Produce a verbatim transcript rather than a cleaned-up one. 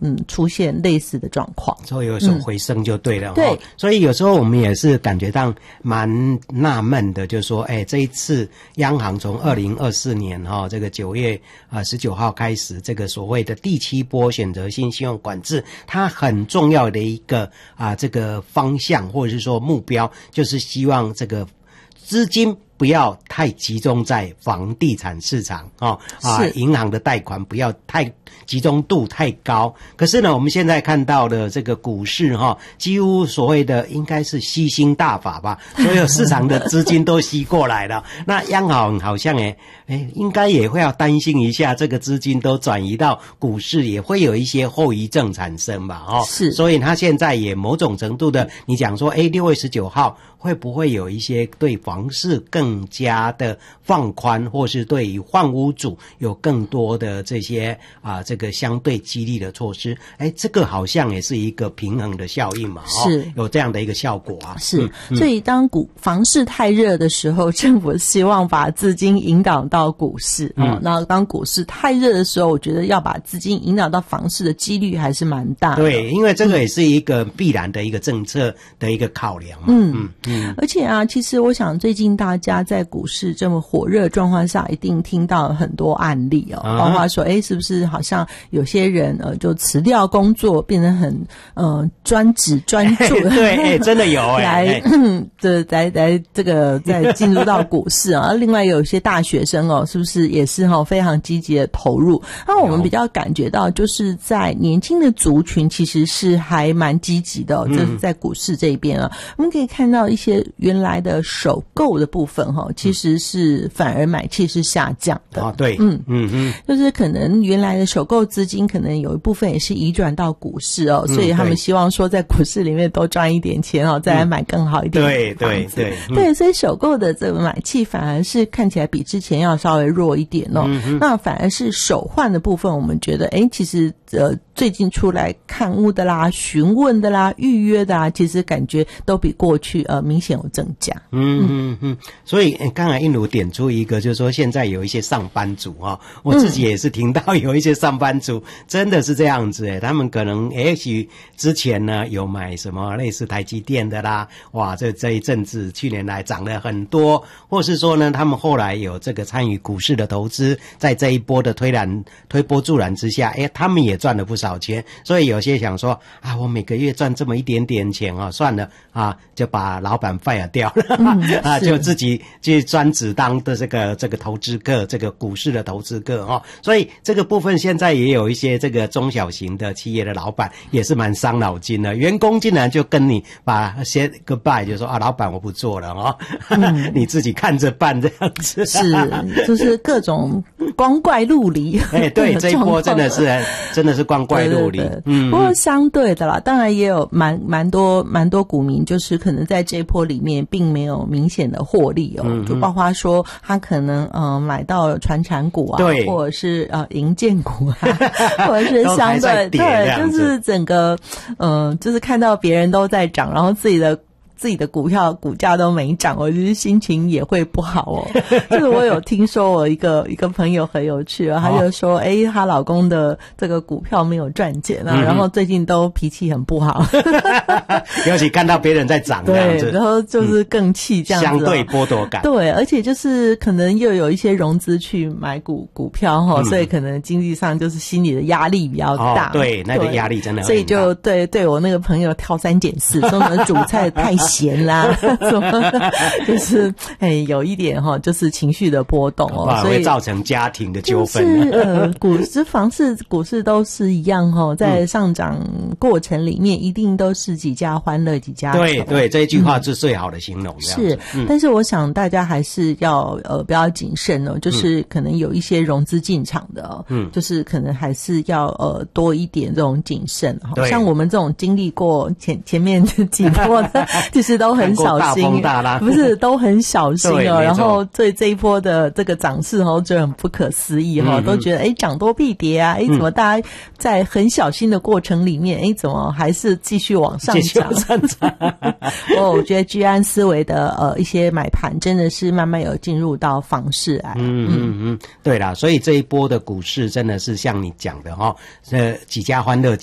嗯出现类似的状况， 所以有所回升就对了、嗯、 对， 所以有时候我们也是感觉到蛮纳闷的，就是说哎，这一次央行从二零二四年哈、哦、这个九月啊十九号开始，这个所谓的第七波选择性信用管制，它很重要的一个啊这个方向或者是说目标，就是希望这个资金不要太集中在房地产市场哦啊，银行的贷款不要太集中度太高。可是呢，我们现在看到的这个股市哈、哦，几乎所谓的应该是吸星大法吧，所有市场的资金都吸过来了。那央行好像诶诶，应该也会要担心一下，这个资金都转移到股市，也会有一些后遗症产生吧？哦， 是， 所以他现在也某种程度的，你讲说，诶，六月十九号会不会有一些对房市更加的放宽，或是对于换屋主有更多的这些啊这个相对激励的措施？哎，这个好像也是一个平衡的效应嘛， 是、 哦、有这样的一个效果啊。 是， 嗯嗯、 所以当股房市太热的时候，政府希望把资金引导到股市啊、嗯哦。那当股市太热的时候，我觉得要把资金引导到房市的几率还是蛮大的。 对，因为这个也是一个必然的一个政策的一个考量嘛。 嗯嗯嗯。 而且啊，其实我想最近大家在股市这么火热的状况下，一定听到很多案例哦，包括说，哎，是不是好像有些人呃就辞掉工作，变得很呃专职专注， 对，哎，真的有哎， 来对来来这个再进入到股市啊。另外有一些大学生哦，是不是也是哈、哦、非常积极的投入？那我们比较感觉到，就是在年轻的族群其实是还蛮积极的、哦，就是在股市这边啊，我们可以看到一些原来的首购的部分哈、哦，其实是反而买气是下降的。 啊，对， 嗯嗯嗯， 就是可能原来的首购资金可能有一部分也是移转到股市哦， 嗯、 所以他们希望说在股市里面多赚一点钱哦，再来买更好一点的房子。 对对对、嗯、 对，所以首购的这个买气反而是看起来比之前要稍微弱一点哦。嗯、那反而是首换的部分，我们觉得诶其实呃最近出来看屋的啦、询问的啦、预约的啦，其实感觉都比过去呃明显有增加。 嗯嗯嗯，所以刚才映如点出一个，就是说现在有一些上班族哈、哦，我自己也是听到有一些上班族、嗯、真的是这样子诶，他们可能也许之前呢有买什么类似台积电的啦，哇，这这一阵子去年来涨了很多，或是说呢他们后来有这个参与股市的投资，在这一波的推然推波助澜之下，诶，他们也赚了不少钱，所以有些想说啊，我每个月赚这么一点点钱啊，算了啊，就把老板 fire 掉了、嗯、啊，就自己去专职当的这个这个投资客，这个股市的投资客哦，所以这个部分现在也有一些这个中小型的企业的老板也是蛮伤脑筋的，员工竟然就跟你把 say goodbye 就说啊，老板我不做了哦，嗯、你自己看着办这样子， 是就是各种光怪陆离。 哎，对，这一波真的是真的是光怪陆离。对对对嗯， 不过相对的啦，当然也有蛮蛮多蛮多股民，就是可能在这一波里面并没有明显的获利哦，嗯、就包括说他可能呃买到传产股啊，对，或者是呃营建股啊，或者是相对对，就是整个呃就是看到别人都在涨，然后自己的。自己的股票股价都没涨，我就是心情也会不好哦。就是我有听说我一个一个朋友很有趣啊，他就说，哎、欸，她老公的这个股票没有赚钱啊，嗯、然后最近都脾气很不好， 尤其看到别人在涨这样子， 对，然后就是更气这样子、哦嗯， 相对剥夺感。 对，而且就是可能又有一些融资去买股股票哈、哦嗯，所以可能经济上就是心理的压力比较大。 哦、对，那个压力真的很大， 所以就对对我那个朋友挑三拣四，说我们煮菜太咸啦，什么就是哎有一点哈、哦，就是情绪的波动哦， 所以会造成家庭的纠纷。 就是呃，股市、房市、股市都是一样哈、哦，在上涨过程里面，一定都是几家欢乐几家愁。 对对，这一句话是最好的形容。嗯、 是、嗯，但是我想大家还是要呃比较谨慎哦，就是可能有一些融资进场的、哦，嗯，就是可能还是要呃多一点这种谨慎。像我们这种经历过前前面几波的，其实都很小心， 大风大浪不是都很小心哦。然后对这一波的这个涨势哦，就很不可思议哈、哦嗯，都觉得哎涨多必跌啊，哎怎么大家在很小心的过程里面，哎怎么还是继续往上涨？ 上涨。 哦，我觉得居安思危的呃一些买盘真的是慢慢有进入到房市来。 嗯嗯嗯，对啦，所以这一波的股市真的是像你讲的哈、哦，呃几家欢乐。